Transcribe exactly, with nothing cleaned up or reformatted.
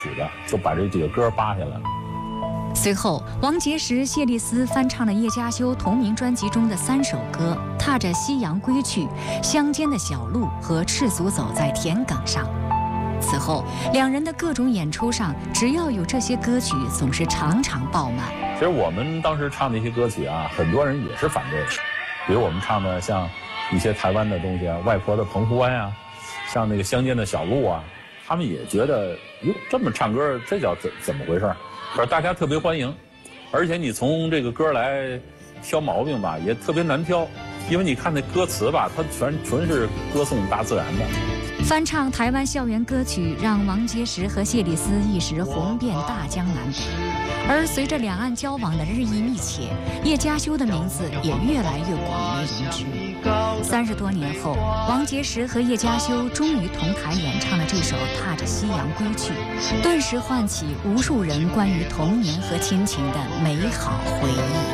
的，就把这几个歌扒下来了。 随后，王杰石、谢丽斯翻唱了叶嘉修同名专辑中的三首歌《踏着夕阳归去》《乡间的小路》和《赤足走在田埂上》。此后，两人的各种演出上，只要有这些歌曲，总是场场爆满。 其实我们当时唱那些歌曲啊，很多人也是反对的，比如我们唱的像一些台湾的东西啊，外婆的澎湖湾啊，像那个乡间的小路啊，他们也觉得哟，这么唱歌，这叫怎怎么回事？可是大家特别欢迎，而且你从这个歌来挑毛病吧，也特别难挑，因为你看那歌词吧，它全纯是歌颂大自然的。 翻唱台湾校园歌曲，让王杰石和谢丽斯一时红遍大江南北。而随着两岸交往的日益密切，叶嘉修的名字也越来越广为人知。三十多年后，王杰石和叶嘉修终于同台演唱了这首《踏着夕阳归去》，顿时唤起无数人关于童年和亲情的美好回忆。